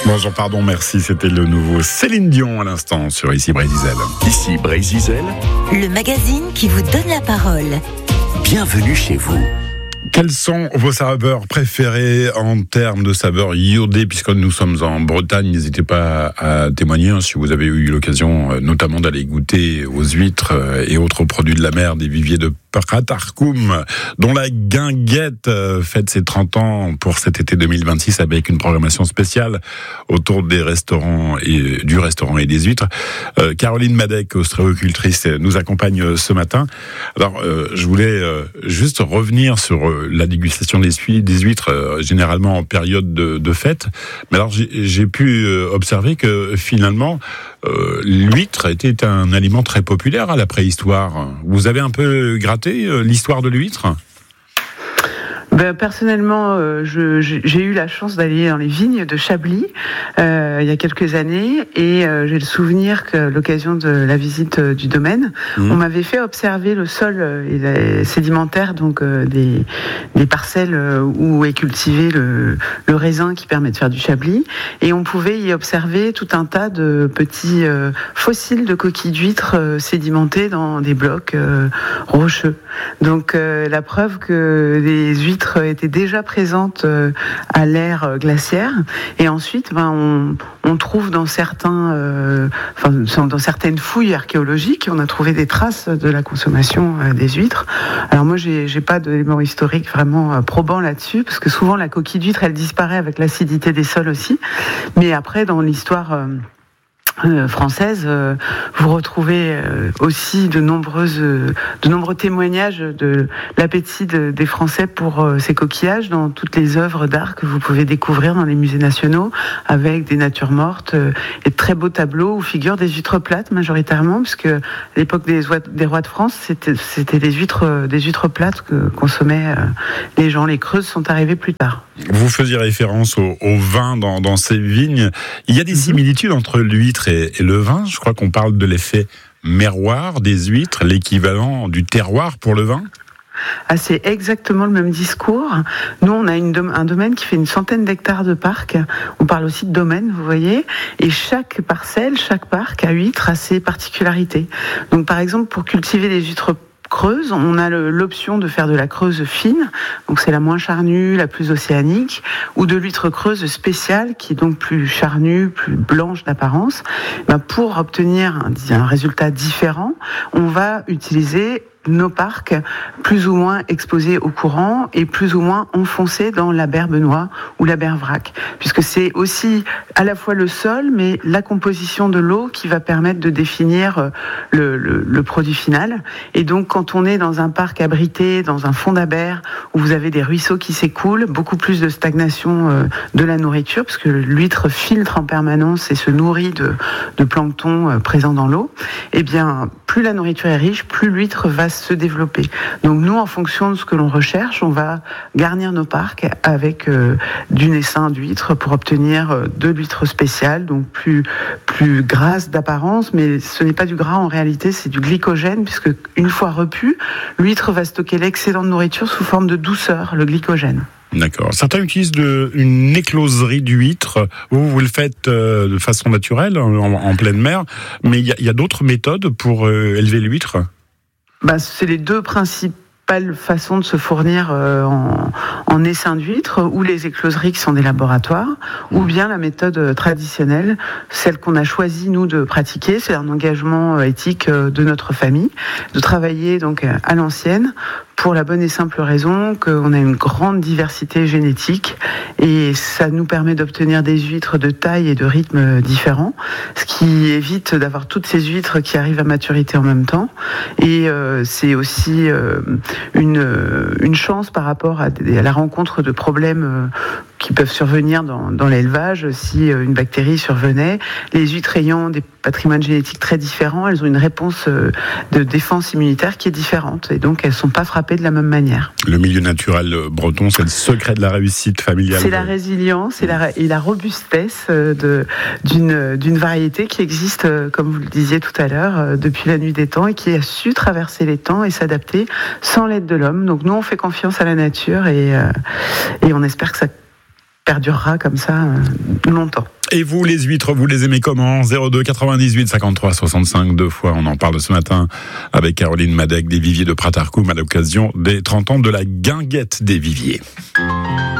Bonjour, pardon, merci. C'était le nouveau Céline Dion à l'instant sur Ici Brésil. Ici Brésil, le magazine qui vous donne la parole. Bienvenue chez vous. Quelles sont vos saveurs préférées en termes de saveurs iodées, puisque nous sommes en Bretagne? N'hésitez pas à témoigner si vous avez eu l'occasion notamment d'aller goûter aux huîtres et autres produits de la mer des viviers de Pratarkoum, dont la guinguette fête ses 30 ans pour cet été 2026 avec une programmation spéciale autour des restaurants et du restaurant et des huîtres. Caroline Madec, ostréocultrice, nous accompagne ce matin. Alors, je voulais juste revenir sur la dégustation des huîtres, généralement en période de fête. Mais alors, j'ai pu observer que finalement, l'huître était un aliment très populaire à la préhistoire. Vous avez un peu gratté l'histoire de l'huître ? Personnellement, j'ai eu la chance d'aller dans les vignes de Chablis il y a quelques années et j'ai le souvenir qu'à l'occasion de la visite du domaine, on m'avait fait observer le sol sédimentaire donc des parcelles où est cultivé le raisin qui permet de faire du Chablis, et on pouvait y observer tout un tas de petits fossiles de coquilles d'huîtres sédimentées dans des blocs rocheux. Donc la preuve que les huîtres étaient déjà présentes à l'ère glaciaire, et ensuite on trouve dans certaines fouilles archéologiques, on a trouvé des traces de la consommation des huîtres. Alors moi j'ai pas d'éléments historiques vraiment probants là-dessus, parce que souvent la coquille d'huître elle disparaît avec l'acidité des sols aussi, mais après dans l'histoire française, vous retrouvez aussi de nombreux témoignages de l'appétit des Français pour ces coquillages dans toutes les œuvres d'art que vous pouvez découvrir dans les musées nationaux, avec des natures mortes et de très beaux tableaux où figurent des huîtres plates majoritairement, puisque à l'époque des rois de France, c'était des huîtres plates que consommaient les gens. Les creuses sont arrivées plus tard. Vous faisiez référence au vin dans ces vignes. Il y a des similitudes entre l'huître et le vin. Je crois qu'on parle de l'effet miroir des huîtres, l'équivalent du terroir pour le vin. Ah, c'est exactement le même discours. Nous, on a un domaine qui fait 100 d'hectares de parc. On parle aussi de domaine, vous voyez. Et chaque parcelle, chaque parc à huîtres a ses particularités. Donc, par exemple, pour cultiver des huîtres creuse, on a l'option de faire de la creuse fine, donc c'est la moins charnue, la plus océanique, ou de l'huître creuse spéciale, qui est donc plus charnue, plus blanche d'apparence. Pour obtenir un résultat différent, on va utiliser nos parcs plus ou moins exposés au courant et plus ou moins enfoncés dans la berbe noix ou la berbe vrac, puisque c'est aussi à la fois le sol mais la composition de l'eau qui va permettre de définir le produit final. Et donc quand on est dans un parc abrité, dans un fond d'abers où vous avez des ruisseaux qui s'écoulent, beaucoup plus de stagnation de la nourriture, parce que l'huître filtre en permanence et se nourrit de plancton présent dans l'eau, et bien plus la nourriture est riche, plus l'huître va se développer. Donc nous, en fonction de ce que l'on recherche, on va garnir nos parcs avec du naissin d'huître pour obtenir de l'huître spéciale, donc plus grasse d'apparence, mais ce n'est pas du gras en réalité, c'est du glycogène, puisque une fois repu, l'huître va stocker l'excédent de nourriture sous forme de douceur, le glycogène. D'accord. Certains utilisent une écloserie d'huîtres. Vous le faites de façon naturelle, en pleine mer, mais il y a d'autres méthodes pour élever l'huître ? C'est les deux principales façons de se fournir en essaim d'huîtres, ou les écloseries qui sont des laboratoires, ou bien la méthode traditionnelle, celle qu'on a choisi nous de pratiquer. C'est un engagement éthique de notre famille, de travailler donc à l'ancienne, pour la bonne et simple raison qu'on a une grande diversité génétique et ça nous permet d'obtenir des huîtres de taille et de rythme différents, ce qui évite d'avoir toutes ces huîtres qui arrivent à maturité en même temps. Et c'est aussi une chance par rapport à la rencontre de problèmes qui peuvent survenir dans l'élevage. Si une bactérie survenait, les huîtres ayant des patrimoines génétiques très différents, elles ont une réponse de défense immunitaire qui est différente, et donc elles ne sont pas frappées de la même manière. Le milieu naturel breton, c'est le secret de la réussite familiale. C'est la résilience et la robustesse d'une variété qui existe, comme vous le disiez tout à l'heure, depuis la nuit des temps, et qui a su traverser les temps et s'adapter sans l'aide de l'homme. Donc nous, on fait confiance à la nature et on espère que ça perdurera comme ça longtemps. Et vous, les huîtres, vous les aimez comment ? 02 98 53 65, 2 fois. On en parle ce matin avec Caroline Madec des Viviers de Pratarkoum à l'occasion des 30 ans de la guinguette des Viviers.